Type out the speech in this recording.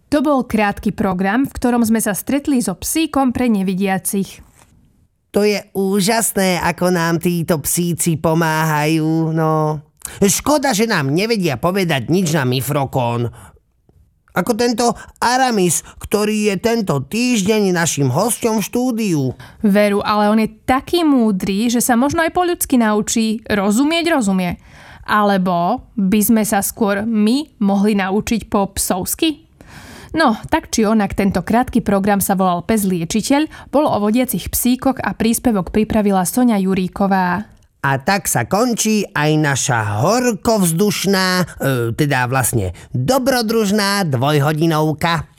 To bol krátky program, v ktorom sme sa stretli so psíkom pre nevidiacich. To je úžasné, ako nám títo psíci pomáhajú, no. Škoda, že nám nevedia povedať nič na mifrokón. Ako tento Aramis, ktorý je tento týždeň našim hosťom v štúdiu. Veru, ale on je taký múdry, že sa možno aj po ľudsky naučí rozumie. Alebo by sme sa skôr my mohli naučiť po psovsky? No, tak či onak, tento krátky program sa volal Pes liečiteľ, bol o vodiacich psíkoch a príspevok pripravila Soňa Juríková. A tak sa končí aj naša horkovzdušná, teda vlastne dobrodružná dvojhodinovka.